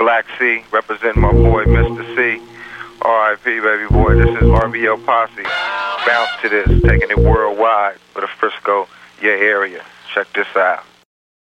Black C, representing my boy Mr. C. R.I.P. baby boy, this is RBL Posse. Bounce to this, taking it worldwide for the Frisco, your area. Check this out.